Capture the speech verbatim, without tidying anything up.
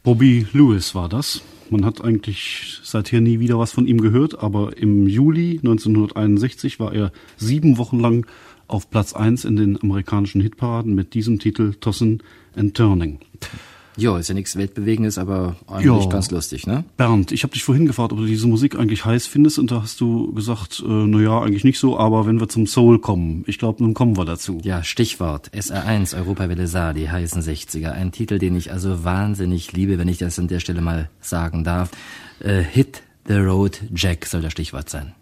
Bobby Lewis war das. Man hat eigentlich seither nie wieder was von ihm gehört, aber im Juli neunzehnhunderteinundsechzig war er sieben Wochen lang auf Platz eins in den amerikanischen Hitparaden mit diesem Titel Tossing and Turning. Ja, ist ja nichts Weltbewegendes, aber eigentlich ja, ganz lustig, ne? Bernd, ich habe dich vorhin gefragt, ob du diese Musik eigentlich heiß findest, und da hast du gesagt, äh, na ja, eigentlich nicht so, aber wenn wir zum Soul kommen, ich glaube, nun kommen wir dazu. Ja, Stichwort S R eins, Europawelle Saar, die heißen sechziger. Ein Titel, den ich also wahnsinnig liebe, wenn ich das an der Stelle mal sagen darf. Äh, Hit the Road Jack soll das Stichwort sein.